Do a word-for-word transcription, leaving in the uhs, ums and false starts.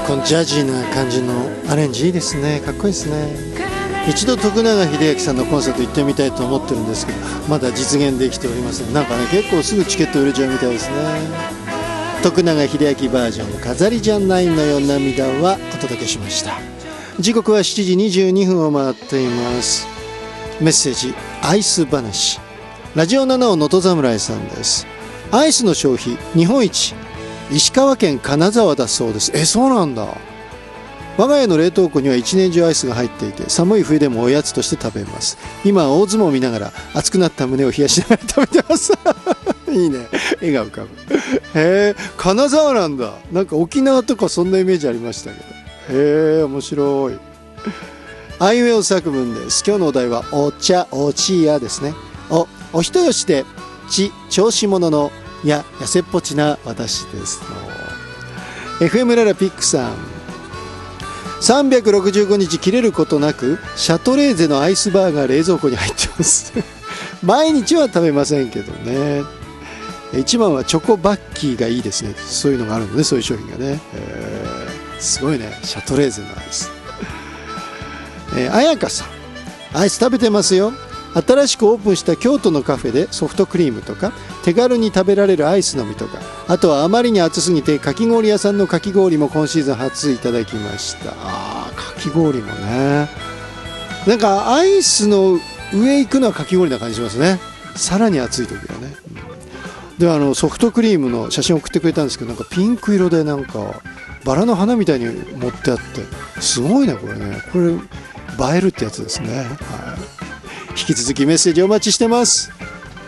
このジャジーな感じのアレンジいいですね。かっこいいですね。一度徳永英明さんのコンサート行ってみたいと思ってるんですけど、まだ実現できておりません。なんかね、結構すぐチケット売れちゃうみたいですね。徳永英明バージョン飾りじゃないのよ涙はお届けしました。時刻はしちじにじゅうにふんを回っています。メッセージアイス話。ラジオななお能登侍さんです。アイスの消費日本一石川県金沢だそうです。え、そうなんだ。我が家の冷凍庫には一年中アイスが入っていて、寒い冬でもおやつとして食べます。今は大相撲を見ながら熱くなった胸を冷やしながら食べてますいいね、笑顔浮かぶ。へえ、金沢なんだ。なんか沖縄とかそんなイメージありましたけど、へえ、面白い。あいうえお作文です。今日のお題はお茶おちやですね。お、お人よしで、ち、調子者のや、やせっぽちな私です。 エフエム ララピックさん、さんびゃくろくじゅうごにち切れることなくシャトレーゼのアイスバーが冷蔵庫に入ってます毎日は食べませんけどね。一番はチョコバッキーがいいですね。そういうのがあるのね、そういう商品がね。えー、すごいね、シャトレーゼのアイス。えー、彩香さん、アイス食べてますよ。新しくオープンした京都のカフェでソフトクリームとか手軽に食べられるアイスのみとか、あとはあまりに暑すぎてかき氷屋さんのかき氷も今シーズン初いただきました。あー、かき氷もね、なんかアイスの上行くのはかき氷な感じしますね。さらに暑い時はね。で、あのソフトクリームの写真送ってくれたんですけど、なんかピンク色でなんかバラの花みたいに持ってあって、すごいねこれね。これ映えるってやつですね。はい、引き続きメッセージお待ちしてます。